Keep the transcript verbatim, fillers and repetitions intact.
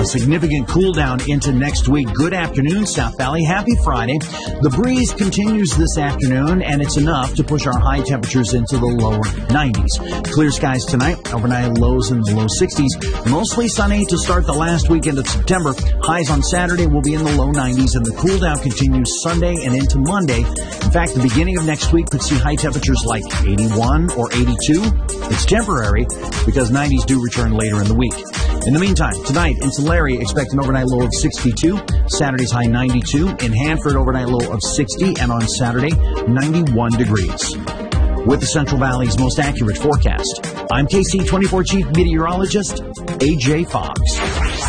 significant cool down into next week. Good afternoon, South Valley. Happy Friday. The breeze continues this afternoon, and it's enough to push our high temperatures into the lower nineties. Clear skies tonight, overnight lows in the low sixties. Mostly sunny to start the last weekend of September. Highs on Saturday will be in the low nineties, and the cool down continues Sunday and into Monday. In fact, the beginning of next week could see high temperatures like eighty-one or eighty-two. It's temporary because nineties do return later in the week. In the meantime, tonight in Tulare, expect an overnight low of sixty-two. Saturday's high ninety-two. In Hanford, overnight low of sixty. And on Saturday, ninety-one degrees. With the Central Valley's most accurate forecast, I'm K C twenty-four Chief Meteorologist A J Fox.